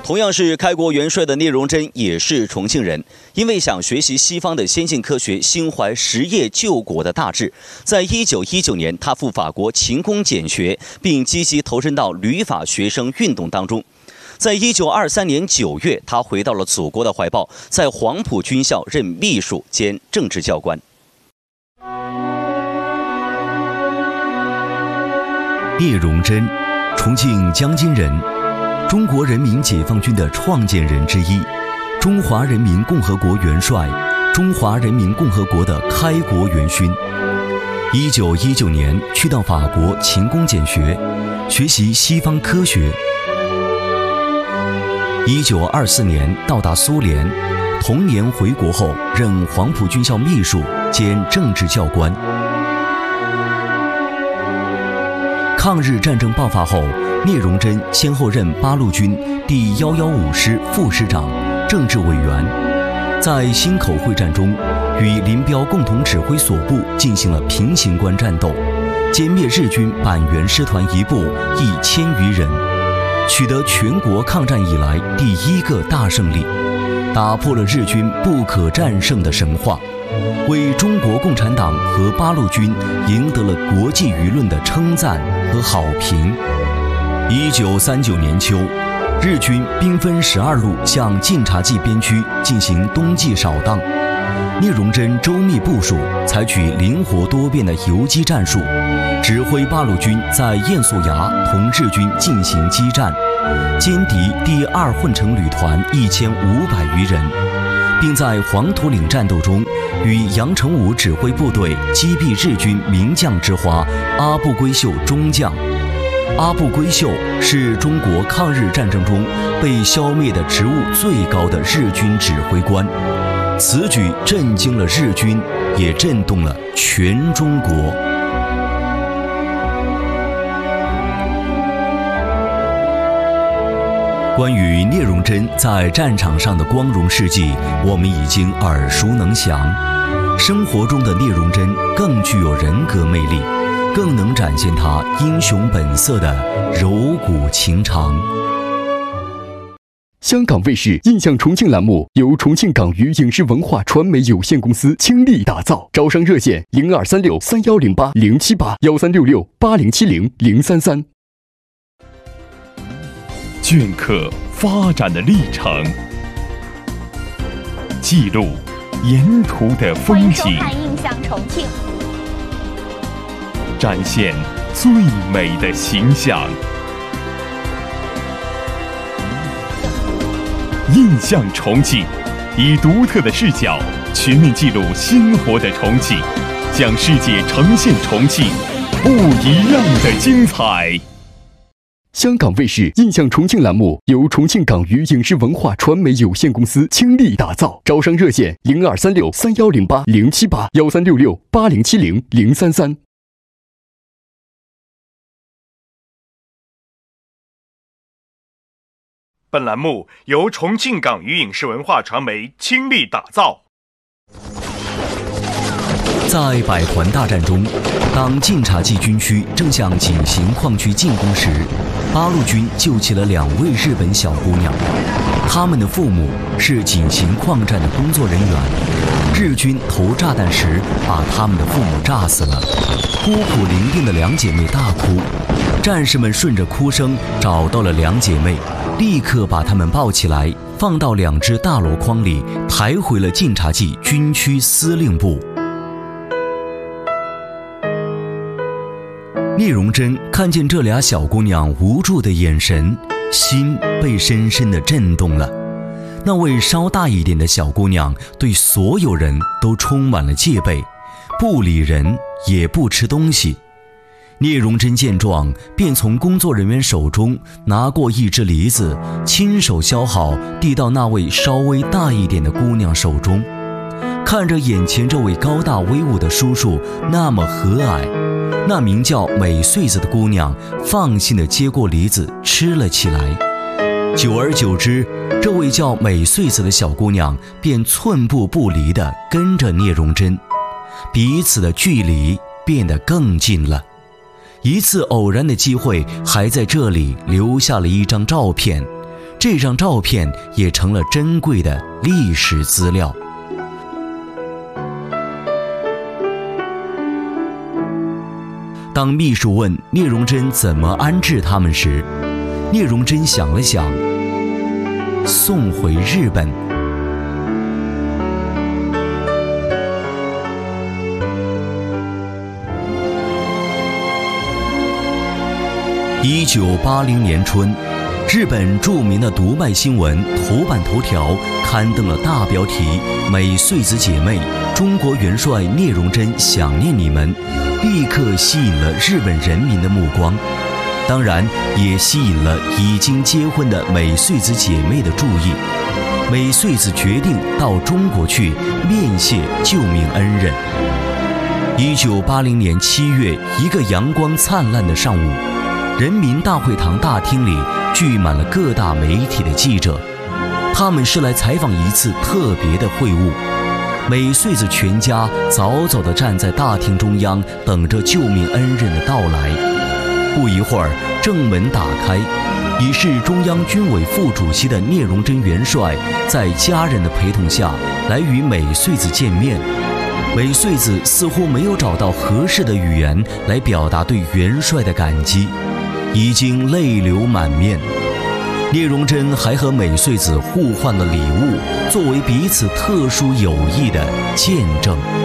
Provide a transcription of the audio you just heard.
同样是开国元帅的聂荣臻也是重庆人，因为想学习西方的先进科学，心怀实业救国的大志，在1919年，他赴法国勤工俭学，并积极投身到旅法学生运动当中。在1923年9月，他回到了祖国的怀抱，在黄埔军校任秘书兼政治教官。 聂荣臻，重庆江津人，中国人民解放军的创建人之一，中华人民共和国元帅，中华人民共和国的开国元勋。1919年去到法国勤工俭学，学习西方科学。1924年到达苏联，同年回国后任黄埔军校秘书兼政治教官。抗日战争爆发后，聂荣臻先后任八路军第115师副师长、政治委员，在忻口会战中与林彪共同指挥所部进行了平型关战斗，歼灭日军板垣师团一部1000余人，取得全国抗战以来第一个大胜利，打破了日军不可战胜的神话，为中国共产党和八路军赢得了国际舆论的称赞和好评。1939年秋，日军兵分12路向晋察冀边区进行冬季扫荡，聂荣臻周密部署，采取灵活多变的游击战术，指挥八路军在堰肃崖同日军进行激战，歼敌第2混成旅团1500余人，并在黄土岭战斗中与杨成武指挥部队击毙日军名将之花阿布圭秀中将。阿布圭秀是中国抗日战争中被消灭的职务最高的日军指挥官，此举震惊了日军，也震动了全中国。关于聂荣臻在战场上的光荣事迹，我们已经耳熟能详。生活中的聂荣臻更具有人格魅力，更能展现他英雄本色的柔骨情长。 香港卫视印象重庆栏目由重庆港娱影视文化传媒有限公司倾力打造，招商热线02363108-078-1366-8070-033。 镌刻发展的历程，记录沿途的风景， 欢迎收看《印象重庆》， 展现最美的形象。印象重庆，以独特的视角全面记录鲜活的重庆，向世界呈现重庆不一样的精彩。 香港卫视印象重庆栏目由重庆港娱影视文化传媒有限公司倾力打造，招商热线02363108-078-1366-8070-033。 本栏目由重庆港娱影视文化传媒倾力打造。 在百团大战中，当晋察冀军区正向井陉矿区进攻时，八路军救起了2位日本小姑娘，她们的父母是井陉矿站的工作人员。日军投炸弹时，把她们的父母炸死了。孤苦伶仃的2姐妹大哭，战士们顺着哭声找到了2姐妹，立刻把她们抱起来，放到2只大箩筐里，抬回了晋察冀军区司令部。聂荣臻看见这俩小姑娘无助的眼神，心被深深地震动了。那位稍大一点的小姑娘对所有人都充满了戒备，不理人，也不吃东西。聂荣臻见状，便从工作人员手中拿过一只梨子，亲手削好，递到那位稍微大一点的姑娘手中。看着眼前这位高大威武的叔叔那么和蔼，那名叫美穗子的姑娘放心地接过梨子吃了起来。久而久之，这位叫美穗子的小姑娘便寸步不离地跟着聂荣臻，彼此的距离变得更近了。一次偶然的机会，还在这里留下了一张照片。 这张照片也成了珍贵的历史资料。当秘书问聂荣臻怎么安置他们时，聂荣臻想了想，送回日本。1980年春，日本著名的读卖新闻头版头条刊登了大标题“美穗子姐妹，中国元帅聂荣臻想念你们”，立刻吸引了日本人民的目光，当然也吸引了已经结婚的美穗子姐妹的注意。美穗子决定到中国去面谢救命恩人。1980年7月，一个阳光灿烂的上午，人民大会堂大厅里聚满了各大媒体的记者，他们是来采访一次特别的会晤。美穗子全家早早地站在大厅中央，等着救命恩人的到来。不一会儿，正门打开，已是中央军委副主席的聂荣臻元帅在家人的陪同下来与美穗子见面。美穗子似乎没有找到合适的语言来表达对元帅的感激，已经泪流满面。聂荣臻还和美穗子互换了礼物，作为彼此特殊友谊的见证。